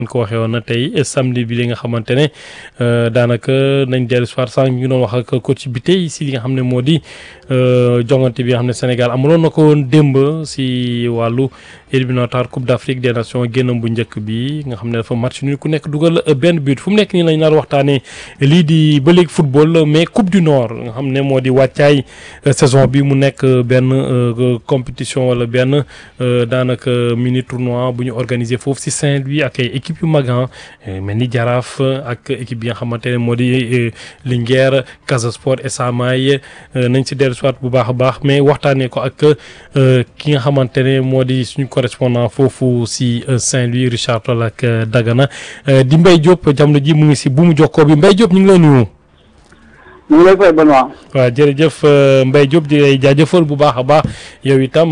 ko waxee woon na tey samedi bi li nga xamante ne daanaka nañ dellu soir sànq ñu ngi doon wax ak coach bi tey si li nga xam ne moo di jongante bi nga xam ne Sénégal amuloon na ko woon démb si wàllu éliminatoire Coupe d'Afrique des Nations génnam bu njëkk bi nga xam ne dafa match ni ku nekk dugal benn but fu mu nekk nii lañ nar waxtaanee lii di ba léegi football mais Coupe du Nord nga xam ne moo di wàccaay saison bi mu nekk benn compétition wala benn daanaka mini tournoi bu ñu organisé foofu si Saint-Louis ak ay équipe yu mag mel ni Jaraaf ak équipe bi nga xamante ne moo di Linguère Casa Sport Esamaay nañ si dellu soit bu baax a baax mais waxtaanee ko ak ki nga xamante ne moo di suñu correspondant foofu si Saint-Louis Richard Toll ak Dagana di Mbaye Diop jamono ji mu ngi si bu mu jokkoo bi Mbaye Diop ñu ngi lay nuyu. ñu ngi lay fay Benoît. waaw jërëjëf Mbaye Diop di lay jaajëfal bu baax a baax yow itam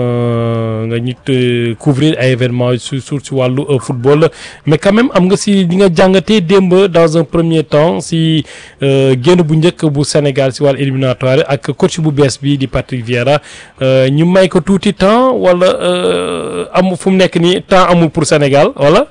nga ñit couvrir ay événements surtout si wàllu football mais quand même am nga si di nga jàngatee démb dans un premier temps si génn bu njëkk bu Sénégal si wàllu éliminatoire ak coach bu bees bi di Patrick Vieira ñu may ko tuuti temps wala am fu mu nekk nii temps amul pour Sénégal wala.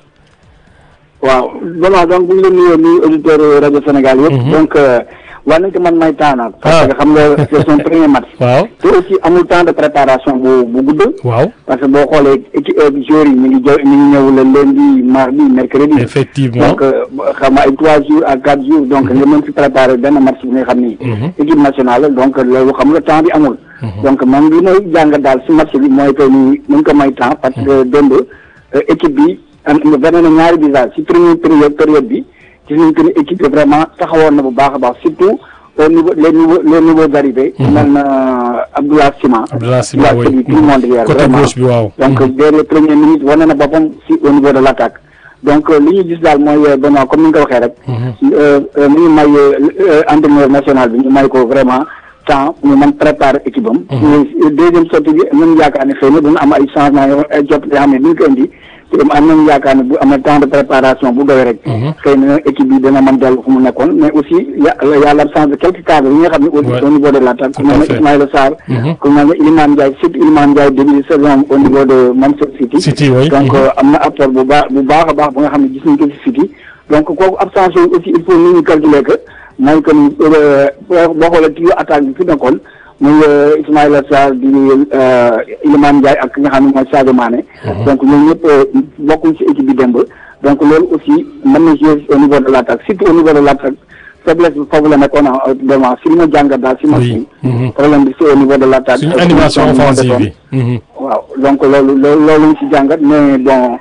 waaw Benoît donc bu ñu la nuyoo nuyu auditeur rajo Sénégal yëpp. donc war nañ ko man may temps nag. parce que xam nga c'est son premier match. waaw te aussi amul temps de préparation bu gudd. waaw parce que boo xoolee joueurs yi ñu ngi ñëw le lundi mardi mercredi. effectivement donc xam nga ay 3 jours à 4 jours. donc nga mën si préparer benn match bi nga xam ni. équipe nationale donc loolu xam nga temps bi amul. donc man li may jàng daal si match bi mooy que ni mën ko may temps parce que démb équipe bi am benn na ñaari visage si première période bi. gis nañ que ni équipe vraiment taxawoon na bu baax a baax surtout au niveau les niveaux d'arrivée. mel na Abdoulaye Sima. oui tout le monde hier côté gauche bi waaw. donc dès les premières minutes wane na boppam si au niveau de l'attaque. donc li ñu gis daal mooy Benoît comme ni nga ko waxee rek. ni ñu may entraîneur national bi ñu may ko vraiment temps ñu mën préparer équipe am. deuxième sortie bi ñun yaakaar ne xëy na dina am ay changements yoo jot yoo xam ne duñ ko indi. am nañu yaakaar ne bu amee temps de préparation bu doy rek. xëy na équipe bi dana mën dellu fu mu nekkoon mais aussi y a l'absence de quelques cadres yi nga xam ne au niveau de l'attaque ku mel ne Ismaïla Sarr ku mel ne Iliman Ndiaye surtout Iliman Ndiaye début de saison au niveau de Manchester City donc am na apport bu baax a baax bu nga xam ne gis nañ ko ci City donc kooku absence yooyu aussi il faut ni ñu calculer que mooy que ni boo xoolee trio attaque bi fi nekkoon muy Ismaïla Sarr di Iliman Ndiaye ak ki nga xam ne mooy Sadio Mané. donc ñoom ñëpp bokkuñ ci équipe bi démb donc loolu aussi mën na jouer au niveau de l'attaque surtout au niveau de l'attaque faiblesse bi foofu la nekkoon vraiment si li ma jàngat daal si match bi problème bi c'est au niveau de l'attaque. suñu animation offensive bi. waaw donc loolu lañ si jàngat mais bon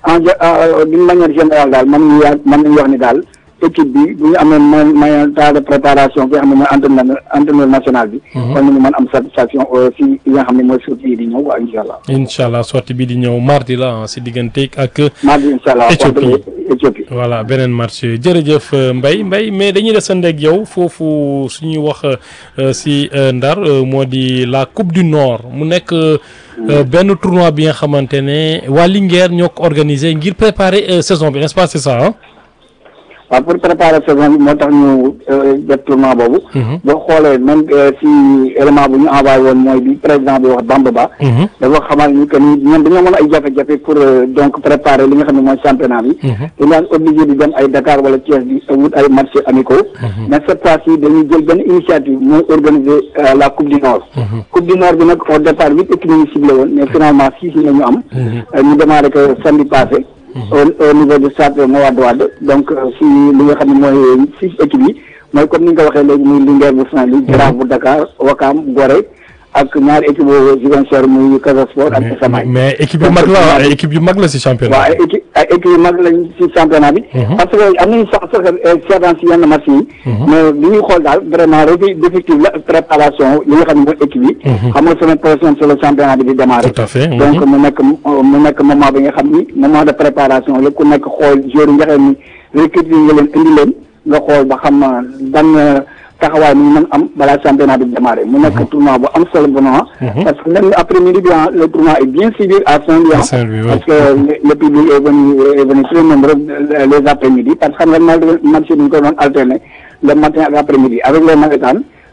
d'une manière générale daal mën nañu wax ni daal. équipe bi bu ñu amee moyen temps de préparation bi nga xam ne mooy entraîneur national bi. kon nañu mën am satisfaction si li nga xam ne mooy sortie yi di ñëw quoi incha allah. incha allah sortie bi di ñëw mardi la si diggante ak. mardi incha allah Éthiopie voilà beneen match jërëjëf Mbaye mais dañuy desandi ak yow foofu suñuy wax si Ndar moo di la Coupe du Nord mu nekk benn tournoi bi nga xamante ne waa Linguère ñoo ko organisé ngir préparer saison bi n'est-ce pas c'est ça ah. waaw pour préparer saison bi moo tax ñu def tournoi boobu. boo xoolee même si élément bu ñu envoyé woon mooy bi président bi wax Bamba Ba. dafa xamal ni que ni ñoom dañoo mën ay jafe-jafe pour donc préparer li nga xam ne mooy championnat bi. dañu daan obligé di dem ay Dakar wala Thiès di wut ay matchs amicaux. mais cette fois-ci dañuy jël benn initiative mooy organiser la Coupe du Nord. Coupe du Nord bi nag au départ 8 équipes ñu ciblé woon mais finalement 6 la ñu am. ñu démarré que samedi passé. au niveau du stade Mawade Wade donc si li nga xam ne mooy 6 équipes yi mooy comme ni nga ko waxee léegi muy Linguère bu Saint-Louis Jaraaf bu Dakar Ouakam Gorée ak ñaari équipe boobu Ziguinchor muy Casa Sport ak Esamaay. mais équipe yu mag la ay équipe yu mag la si championnat bi. waaw ay équipe yu mag lañ si championnat bi. parce que am nañu sax seetaan si yenn match yi. mais li ñuy xool daal vraiment revue d'effectif la préparation li nga xam ne mooy équipe yi. xam nga semaine prochaine sur le championnat bi di démarrer. tout à fait donc mu nekk moment bi nga xam ni moment de préparation la ku nekk xool joueurs yi nga xam ni recruter nga leen indi leen nga xool ba xam ban. taxawaay mi mën am balaa championnat bi démarrer mu nekk tournoi bu am solo Benoît parce que même après-midi bi le tournoi est bien suivi à Saint-Louis parce que le public est venu très nombreux les après-midi parce que xam nga match yi ñu ko doon alterner le matin ak après-midi avec les navétanes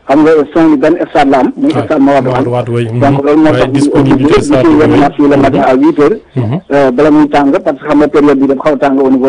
xam nga son benn stade la am muy stade Mawade Wade donc loolu moo tax disponibilité le matin à 8 heures bala muy tàng parce que xam nga période bi dafa xaw a tàng au niveau